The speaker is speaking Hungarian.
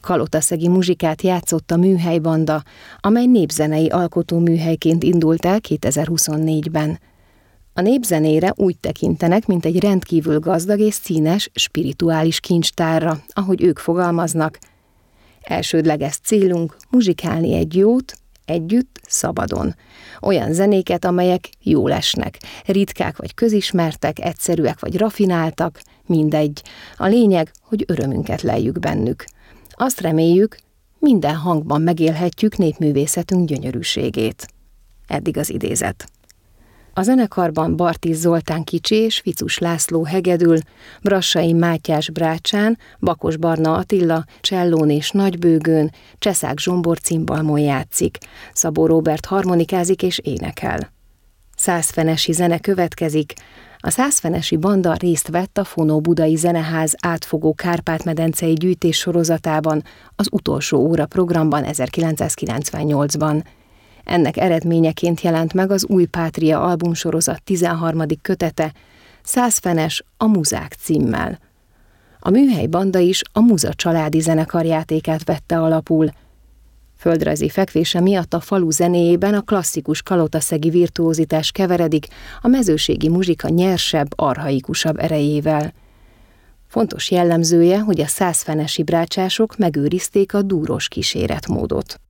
kalotaszegi muzsikát játszott a Műhelybanda, amely népzenei alkotóműhelyként indult el 2024-ben. A népzenére úgy tekintenek, mint egy rendkívül gazdag és színes, spirituális kincstárra, ahogy ők fogalmaznak. Elsődleges célunk muzsikálni egy jót, együtt, szabadon. Olyan zenéket, amelyek jól esnek, ritkák vagy közismertek, egyszerűek vagy rafináltak, mindegy. A lényeg, hogy örömünket leljük bennük. Azt reméljük, minden hangban megélhetjük népművészetünk gyönyörűségét. Eddig az idézet. A zenekarban Bartiz Zoltán kicsi és Ficus László hegedül, Brassai Mátyás brácsán, Bakos Barna Attila csellón és nagybőgőn, Cseszák Zsombor cimbalmon játszik, Szabó Róbert harmonikázik és énekel. Százfenesi zene következik. A Százfenesi Banda részt vett a Fonó Budai Zeneház átfogó Kárpát-medencei gyűjtés sorozatában, az Utolsó óra programban 1998-ban. Ennek eredményeként jelent meg az Új Pátria albumsorozat 13. kötete, Százfenes a Muzák címmel. A Műhelybanda is a Muza családi zenekarjátékát vette alapul. Földrajzi fekvése miatt a falu zenéjében a klasszikus kalotaszegi virtuózitás keveredik a mezőségi muzsika nyersebb, archaikusabb erejével. Fontos jellemzője, hogy a százfenesi brácsások megőrizték a dúros kíséretmódot.